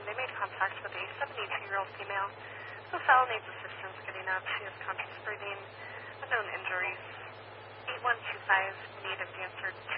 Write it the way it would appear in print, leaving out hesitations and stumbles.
they made contact with a 72-year-old female who fell and needs assistance getting up. She has conscious breathing, unknown injuries. 8125, native answered